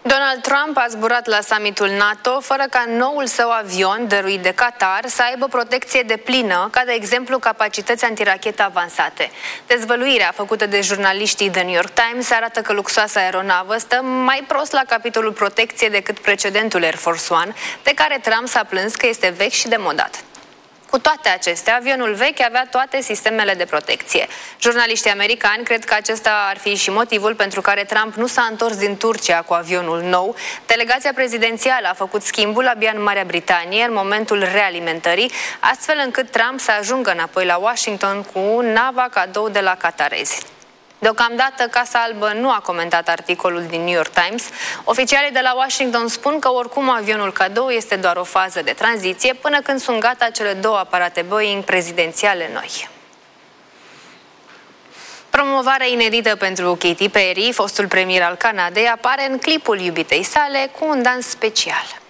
Donald Trump a zburat la summitul NATO fără ca noul său avion dăruit de Qatar să aibă protecție deplină, ca de exemplu capacități antirachetă avansate. Dezvăluirea făcută de jurnaliștii The New York Times arată că luxoasa aeronavă stă mai prost la capitolul protecție decât precedentul Air Force One, de care Trump s-a plâns că este vechi și demodat. Cu toate acestea, avionul vechi avea toate sistemele de protecție. Jurnaliștii americani cred că acesta ar fi și motivul pentru care Trump nu s-a întors din Turcia cu avionul nou. Delegația prezidențială a făcut schimbul abia în Marea Britanie, în momentul realimentării, astfel încât Trump să ajungă înapoi la Washington cu nava cadou de la qatarezi. Deocamdată, Casa Albă nu a comentat articolul din New York Times. Oficialii de la Washington spun că oricum avionul cadou este doar o fază de tranziție până când sunt gata cele două aparate Boeing prezidențiale noi. Promovarea inedită pentru Katy Perry, fostul premier al Canadei, apare în clipul iubitei sale cu un dans special.